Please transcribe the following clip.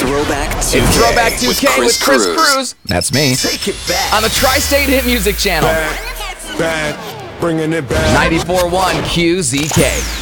Throwback 2K. It's Throwback 2K with Chris Cruz. That's me. Take it back. On the Tri-State Hit Music Channel. Bad, bringing it back. 94.1 QZK.